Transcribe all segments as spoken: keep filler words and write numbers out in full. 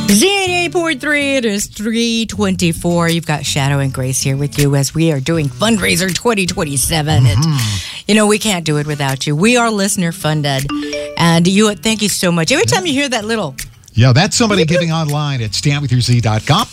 Z eighty-eight point three, it is three twenty-four. You've got Shadow and Grace here with you as we are doing Fundraiser twenty twenty-seven. Mm-hmm. And, you know, we can't do it without you. We are listener funded. And you, thank you so much. Every time you hear that little... Yeah, that's somebody giving online at stand with your z dot com.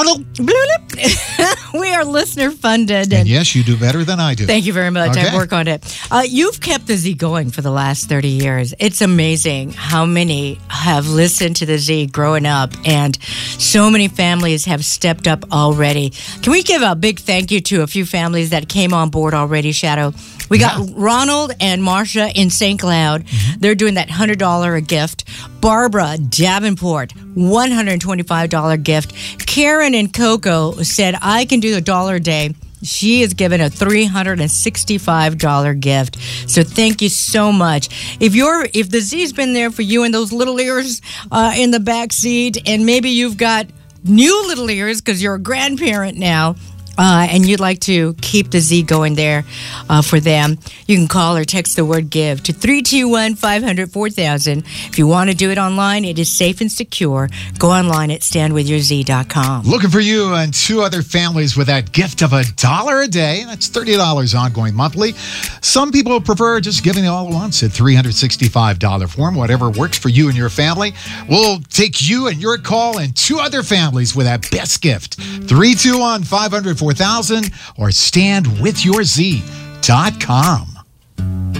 We are listener funded. And, and yes, you do better than I do. Thank you very much. Okay. I work on it. Uh, you've kept the Z going for the last thirty years. It's amazing how many have listened to the Z growing up, and so many families have stepped up already. Can we give a big thank you to a few families that came on board already, Shadow? We got yeah. Ronald and Marcia in Saint Cloud. Mm-hmm. They're doing that one hundred dollars a gift. Barbara Davenport, one hundred twenty-five dollars gift. Karen and Coco said, I can do a dollar a day. She is given a three hundred sixty-five dollars gift. So thank you so much. If you're, if the Z's been there for you and those little ears uh, in the back seat, and maybe you've got new little ears because you're a grandparent now, Uh, and you'd like to keep the Z going there uh, for them, you can call or text the word GIVE to three two one, five hundred, four thousand. If you want to do it online, it is safe and secure. Go online at stand with your z dot com. Looking for you and two other families with that gift of a dollar a day. That's thirty dollars ongoing monthly. Some people prefer just giving it all at once at three hundred sixty-five dollars form. Whatever works for you and your family. We'll take you and your call and two other families with that best gift. three two one, five hundred, four thousand or stand with your z dot com.